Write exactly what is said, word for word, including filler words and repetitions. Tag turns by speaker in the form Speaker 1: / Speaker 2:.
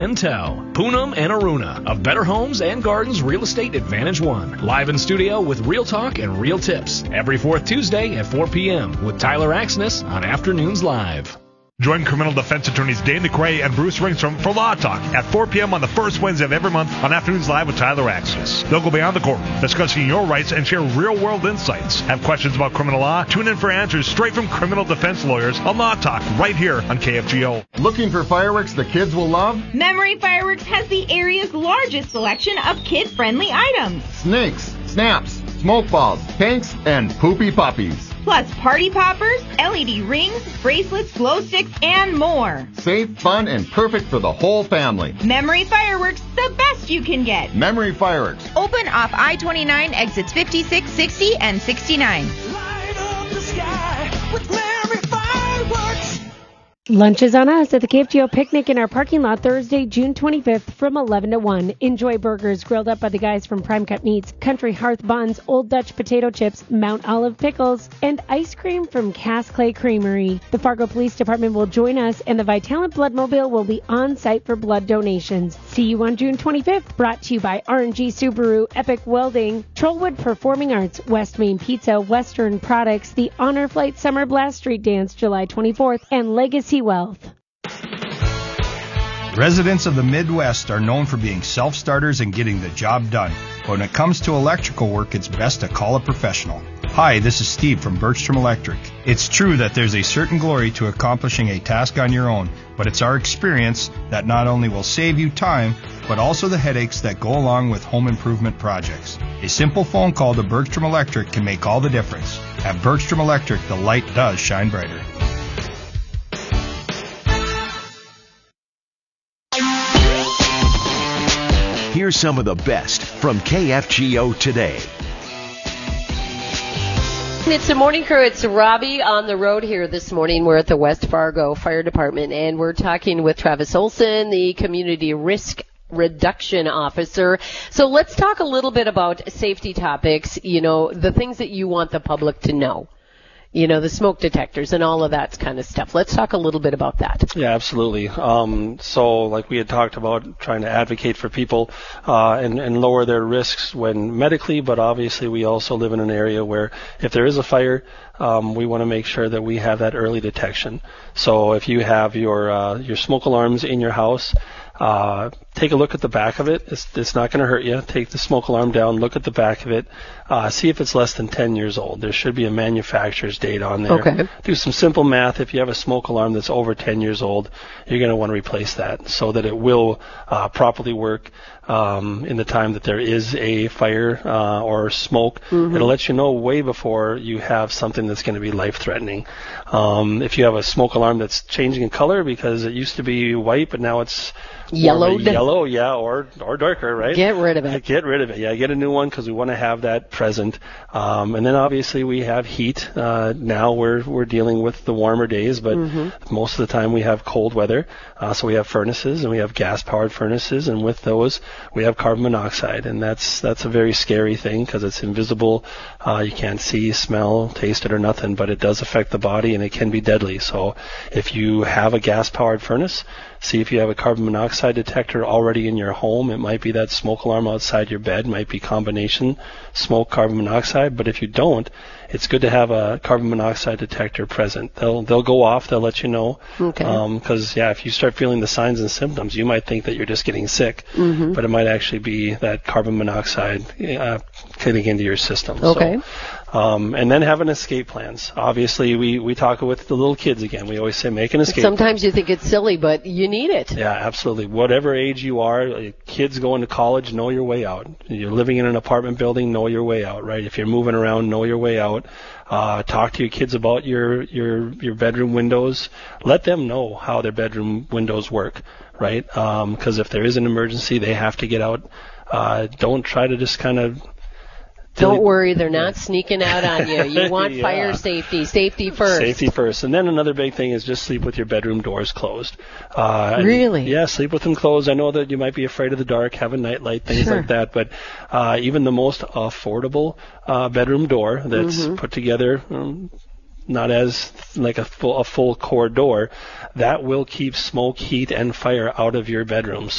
Speaker 1: Intel, Poonam and Aruna of Better Homes and Gardens Real Estate Advantage One. Live in studio with real talk and real tips every fourth Tuesday at four p.m. with Tyler Axness on Afternoons Live.
Speaker 2: Join criminal defense attorneys Dane McRae and Bruce Ringstrom for Law Talk at four p.m. on the first Wednesday of every month on Afternoons Live with Tyler Axness. They'll go beyond the courtroom, discussing your rights and share real-world insights. Have questions about criminal law? Tune in for answers straight from criminal defense lawyers on Law Talk right here on K F G O.
Speaker 3: Looking for fireworks the kids will love?
Speaker 4: Memory Fireworks has the area's largest selection of kid-friendly items.
Speaker 3: Snakes, snaps, smoke balls, pinks, and poopy puppies.
Speaker 4: Plus party poppers, L E D rings, bracelets, glow sticks, and more.
Speaker 3: Safe, fun, and perfect for the whole family.
Speaker 4: Memory Fireworks, the best you can get.
Speaker 3: Memory Fireworks.
Speaker 4: Open off I twenty-nine, exits fifty-six, sixty, and sixty-nine.
Speaker 5: Light up the sky with Memory Fireworks.
Speaker 6: Lunch is on us at the K F G O Picnic in our parking lot Thursday, June twenty-fifth from eleven to one. Enjoy burgers grilled up by the guys from Prime Cut Meats, Country Hearth Buns, Old Dutch Potato Chips, Mount Olive Pickles, and ice cream from Cass Clay Creamery. The Fargo Police Department will join us, and the Vitalant Bloodmobile will be on site for blood donations. See you on June twenty-fifth, brought to you by R and G Subaru, Epic Welding, Trollwood Performing Arts, West Main Pizza, Western Products, the Honor Flight Summer Blast Street Dance July twenty-fourth, and Legacy Wealth.
Speaker 7: Residents of the Midwest are known for being self-starters and getting the job done. But when it comes to electrical work, it's best to call a professional. Hi, this is Steve from Bergstrom Electric. It's true that there's a certain glory to accomplishing a task on your own, but it's our experience that not only will save you time, but also the headaches that go along with home improvement projects. A simple phone call to Bergstrom Electric can make all the difference. At Bergstrom Electric, the light does shine brighter.
Speaker 8: Here's some of the best from K F G O today.
Speaker 9: It's the morning crew. It's Robbie on the road here this morning. We're at the West Fargo Fire Department, and we're talking with Travis Olson, the Community Risk Reduction Officer. So let's talk a little bit about safety topics, you know, the things that you want the public to know. You know, the smoke detectors and all of that kind of stuff. Let's talk a little bit about that.
Speaker 10: Yeah, absolutely. Um, so like we had talked about trying to advocate for people uh, and, and lower their risks when medically, but obviously we also live in an area where if there is a fire, um, we want to make sure that we have that early detection. So if you have your uh, your smoke alarms in your house, Uh, take a look at the back of it. It's, it's not going to hurt you. Take the smoke alarm down, look at the back of it, uh, see if it's less than ten years old. There should be a manufacturer's date on there.
Speaker 9: Okay.
Speaker 10: Do some simple math. If you have a smoke alarm that's over ten years old, you're going to want to replace that so that it will uh, properly work um, in the time that there is a fire uh, or smoke. Mm-hmm. It'll let you know way before you have something that's going to be life-threatening. Um, if you have a smoke alarm that's changing in color because it used to be white, but now it's
Speaker 9: Yellowed.
Speaker 10: Yellow, yeah, or or darker, right?
Speaker 9: Get rid of it.
Speaker 10: Get rid of it. Yeah, get a new one because we want to have that present. Um, and then obviously we have heat. Uh, now we're we're dealing with the warmer days, but mm-hmm. most of the time we have cold weather. Uh, so we have furnaces and we have gas-powered furnaces, and with those we have carbon monoxide, and that's that's a very scary thing because it's invisible. Uh, you can't see, smell, taste it, or nothing, but it does affect the body and it can be deadly. So if you have a gas-powered furnace, see if you have a carbon monoxide detector already in your home. It might be that smoke alarm outside your bed, might be combination smoke, carbon monoxide. But if you don't, it's good to have a carbon monoxide detector present. They'll they'll go off. They'll let you know. Okay. Because, um, yeah, if you start feeling the signs and symptoms, you might think that you're just getting sick. Mm-hmm. But it might actually be that carbon monoxide uh, getting into your system.
Speaker 9: Okay.
Speaker 10: So, Um, and then having escape plans. Obviously, we, we talk with the little kids again. We always say make an escape
Speaker 9: Sometimes
Speaker 10: plan.
Speaker 9: you think it's silly, but you need it.
Speaker 10: Yeah, absolutely. Whatever age you are, kids going to college, know your way out. You're living in an apartment building, know your way out, right? If you're moving around, know your way out. Uh, talk to your kids about your, your, your bedroom windows. Let them know how their bedroom windows work, right? Um, 'cause if there is an emergency, they have to get out. Uh, don't try to just kind of
Speaker 9: Don't worry, they're not sneaking out on you. You want
Speaker 10: yeah.
Speaker 9: fire safety, safety first.
Speaker 10: Safety first. And then another big thing is just sleep with your bedroom doors closed. Uh,
Speaker 9: really?
Speaker 10: Yeah, sleep with them closed. I know that you might be afraid of the dark, have a nightlight, things
Speaker 9: sure.
Speaker 10: like that, but uh, even the most affordable uh, bedroom door that's mm-hmm. put together um, not as like a full, a full core door, that will keep smoke, heat, and fire out of your bedroom.